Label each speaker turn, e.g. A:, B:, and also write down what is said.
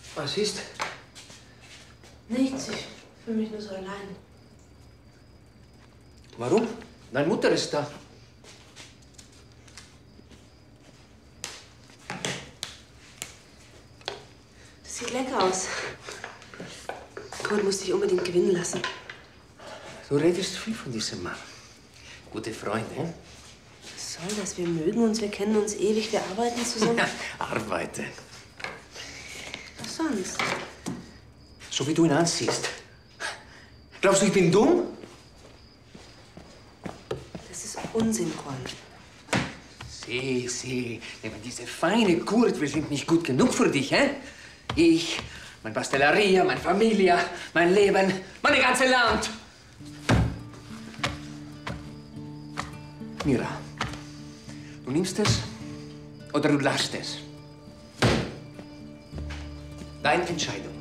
A: Was ist?
B: Nichts, ich fühle mich nur so allein.
A: Warum? Deine Mutter ist da.
B: Das sieht lecker aus. Kurt muss dich unbedingt gewinnen lassen.
A: Du redest viel von diesem Mann. Gute Freunde.
B: Was soll das? Wir mögen uns, wir kennen uns ewig, wir arbeiten zusammen.
A: Arbeiten.
B: Was sonst?
A: So wie du ihn ansiehst. Glaubst du, ich bin dumm?
B: Das ist Unsinn, Kurt.
A: Sieh. Eben diese feine Kurt, wir sind nicht gut genug für dich, hä? Ich, mein Pastelleria, meine Familie, mein Leben, meine ganze Land. Mira, du nimmst es oder du lässt es. Deine Entscheidung.